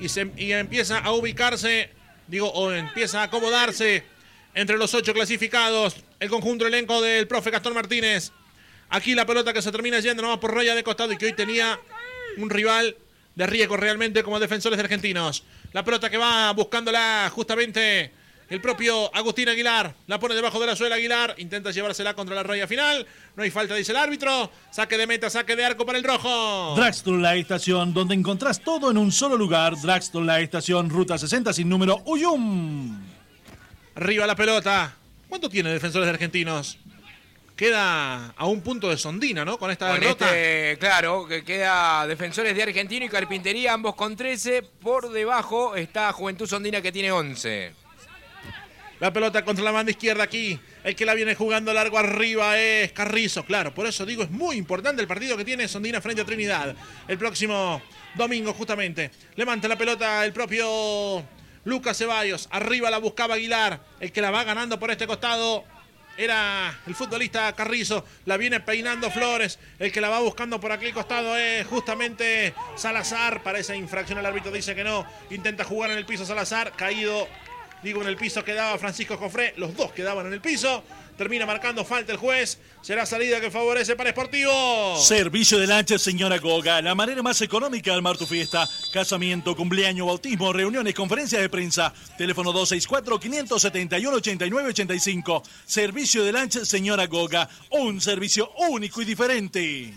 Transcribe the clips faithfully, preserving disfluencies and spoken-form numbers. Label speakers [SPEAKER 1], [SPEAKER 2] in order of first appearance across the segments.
[SPEAKER 1] y, se, y empieza a ubicarse, digo, o empieza a acomodarse entre los ocho clasificados el conjunto elenco del profe Gastón Martínez. Aquí la pelota que se termina yendo nomás por raya de costado y que hoy tenía un rival de riesgo realmente como Defensores de Argentinos. La pelota que va buscándola justamente el propio Agustín Aguilar. La pone debajo de la suela Aguilar. Intenta llevársela contra la raya final. No hay falta, dice el árbitro. Saque de meta, saque de arco para el rojo.
[SPEAKER 2] Dragstore, la estación donde encontrás todo en un solo lugar. Dragstore, la estación, ruta sesenta sin número, Uyum.
[SPEAKER 1] Arriba la pelota. ¿Cuánto tiene Defensores de Argentinos? Queda a un punto de Sondina, ¿no? Con esta
[SPEAKER 3] con
[SPEAKER 1] derrota.
[SPEAKER 3] Este, claro, que queda Defensores de Argentino y Carpintería, ambos con trece. Por debajo está Juventud Sondina que tiene once.
[SPEAKER 1] La pelota contra la banda izquierda aquí. El que la viene jugando largo arriba es Carrizo. Claro, por eso digo, es muy importante el partido que tiene Sondina frente a Trinidad. El próximo domingo, justamente. Levanta la pelota el propio Lucas Ceballos. Arriba la buscaba Aguilar. El que la va ganando por este costado era el futbolista Carrizo. La viene peinando Flores. El que la va buscando por aquel costado es justamente Salazar. Parece infracción, el árbitro dice que no. Intenta jugar en el piso Salazar. Caído, digo, en el piso quedaba Francisco Cofré. Los dos quedaban en el piso. Termina marcando falta el juez. Será salida que favorece para Sportivo.
[SPEAKER 2] Servicio de lancha, señora Goga. La manera más económica de armar tu fiesta. Casamiento, cumpleaños, bautismo, reuniones, conferencias de prensa. Teléfono dos seis cuatro, cinco siete uno, ocho nueve ocho cinco. Servicio de lancha, señora Goga. Un servicio único y diferente.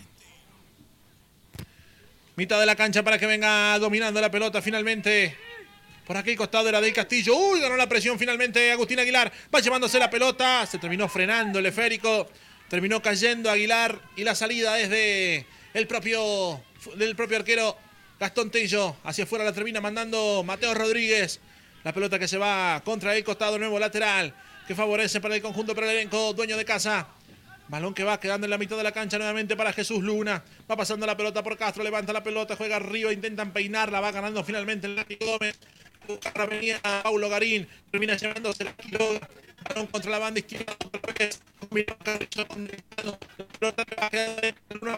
[SPEAKER 1] Mitad de la cancha para que venga dominando la pelota finalmente. Por aquel costado era del Castillo. Uy, ganó la presión finalmente Agustín Aguilar. Va llevándose la pelota. Se terminó frenando el esférico. Terminó cayendo Aguilar. Y la salida es de el propio, del propio arquero Gastón Tello. Hacia afuera la termina mandando Mateo Rodríguez. La pelota que se va contra el costado nuevo lateral. Que favorece para el conjunto, para el elenco dueño de casa. Balón que va quedando en la mitad de la cancha nuevamente para Jesús Luna. Va pasando la pelota por Castro. Levanta la pelota. Juega arriba. Intentan peinarla. Va ganando finalmente el Nati Gómez. Venía Paulo Garín, termina llevándose la Quiroga, balón contra la banda izquierda otra vez, combinó Carrizo con Delgado, la pelota que va a quedar en una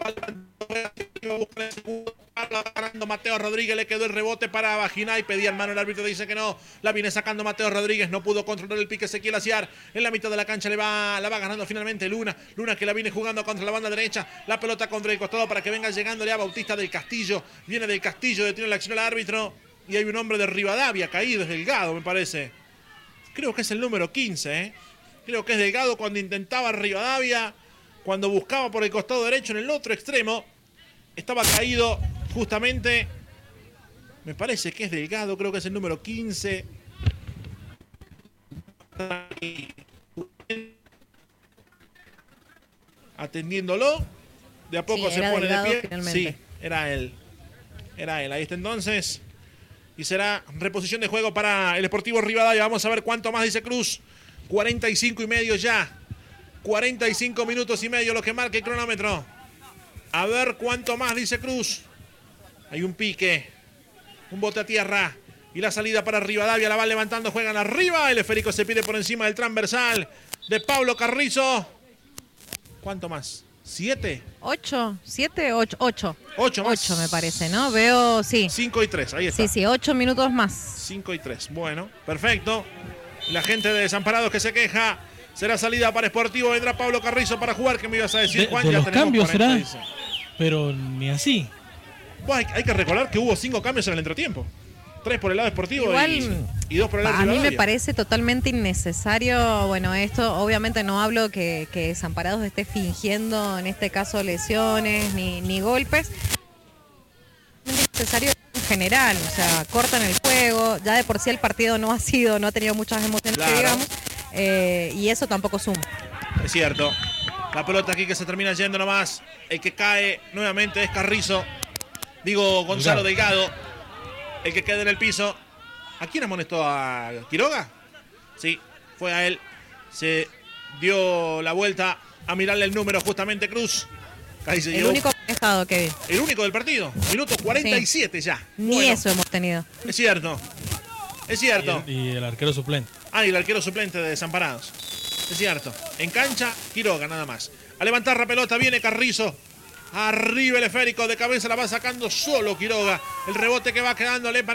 [SPEAKER 1] balón, ganando Mateo Rodríguez, le quedó el rebote para Vagina y pedía en mano, el árbitro dice que no, la viene sacando Mateo Rodríguez, no pudo controlar el pique Ezequiel Aciar, en la mitad de la cancha le va, la va ganando finalmente Luna, Luna que la viene jugando contra la banda derecha, la pelota contra el costado para que venga llegándole a Bautista del Castillo, viene del Castillo, detiene la acción al árbitro. Y hay un hombre de Rivadavia caído, es Delgado, me parece. Creo que es el número quince, ¿eh? Creo que es Delgado cuando intentaba Rivadavia, cuando buscaba por el costado derecho en el otro extremo. Estaba caído justamente. Me parece que es Delgado, creo que es el número quince. Atendiéndolo. De a poco
[SPEAKER 4] sí,
[SPEAKER 1] se pone
[SPEAKER 4] Delgado,
[SPEAKER 1] de pie.
[SPEAKER 4] finalmente.
[SPEAKER 1] Sí, era él. Era él. Ahí está entonces. Y será reposición de juego para el Sportivo Rivadavia. Vamos a ver cuánto más dice Cruz. cuarenta y cinco y medio ya. cuarenta y cinco minutos y medio lo que marca el cronómetro. A ver cuánto más dice Cruz. Hay un pique. Un bote a tierra. Y la salida para Rivadavia. La van levantando. Juegan arriba. El esférico se pide por encima del transversal de Pablo Carrizo. ¿Cuánto más? ¿Siete?
[SPEAKER 4] ¿Ocho? ¿Siete? Ocho. Ocho.
[SPEAKER 1] Ocho más.
[SPEAKER 4] Ocho me parece, ¿no? Veo, sí.
[SPEAKER 1] Cinco y tres, ahí está.
[SPEAKER 4] Sí, sí, ocho minutos más.
[SPEAKER 1] Cinco y tres. Bueno, perfecto. La gente de Desamparados que se queja. Será salida para Sportivo. Vendrá Pablo Carrizo para jugar. ¿Qué me ibas a decir,
[SPEAKER 5] De,
[SPEAKER 1] Juan?
[SPEAKER 5] de
[SPEAKER 1] Ya
[SPEAKER 5] los
[SPEAKER 1] tenemos
[SPEAKER 5] cambios
[SPEAKER 1] cuarenta,
[SPEAKER 5] será,
[SPEAKER 1] dice.
[SPEAKER 5] pero ni así.
[SPEAKER 1] Bueno, hay, hay que recordar que hubo cinco cambios en el entretiempo. Tres por el lado Sportivo
[SPEAKER 4] Igual,
[SPEAKER 1] y, y dos por el lado
[SPEAKER 4] a mí me
[SPEAKER 1] Rivadavia.
[SPEAKER 4] parece totalmente innecesario. Bueno, esto obviamente no hablo que, que Desamparados esté fingiendo, en este caso, lesiones ni, ni golpes. Es necesario en general, o sea, cortan el juego. Ya de por sí el partido no ha sido, no ha tenido muchas emociones,
[SPEAKER 1] Claro.
[SPEAKER 4] que digamos. Eh, y eso tampoco suma.
[SPEAKER 1] Es cierto. La pelota aquí que se termina yendo nomás. El que cae nuevamente es Carrizo. Digo, Gonzalo Delgado. El que queda en el piso. ¿A quién amonestó? ¿A Quiroga? Sí, fue a él. Se dio la vuelta a mirarle el número justamente Cruz. Ahí se
[SPEAKER 4] El
[SPEAKER 1] llevó.
[SPEAKER 4] único estado que vi.
[SPEAKER 1] El único del partido. Minuto cuarenta y siete ya.
[SPEAKER 4] Ni
[SPEAKER 1] Bueno,
[SPEAKER 4] eso hemos tenido.
[SPEAKER 1] Es cierto. Es cierto.
[SPEAKER 5] Y el, y el arquero suplente.
[SPEAKER 1] Ah, y el arquero suplente de Desamparados. Es cierto. En cancha, Quiroga nada más. A levantar la pelota viene Carrizo. Arriba el esférico, de cabeza la va sacando solo Quiroga. El rebote que va quedándole para